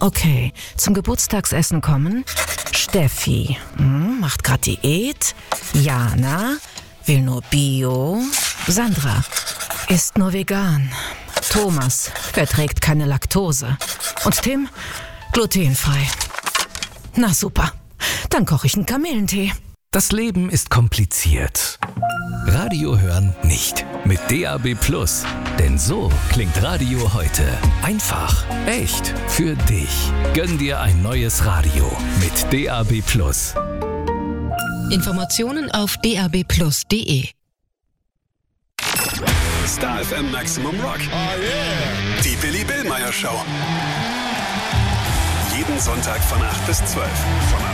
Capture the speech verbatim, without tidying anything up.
Okay, zum Geburtstagsessen kommen Steffi, hm, macht grad Diät. Jana, will nur Bio. Sandra, isst nur vegan. Thomas, verträgt keine Laktose. Und Tim, glutenfrei. Na super, dann koche ich einen Kamillentee. Das Leben ist kompliziert. Radio hören nicht. Mit D A B Plus. Denn so klingt Radio heute. Einfach, echt, für dich. Gönn dir ein neues Radio mit D A B Plus. Informationen auf d a b plus punkt d e. Star F M Maximum Rock. Oh yeah. Die Billy Billmeyer Show. Jeden Sonntag von acht bis zwölf. Von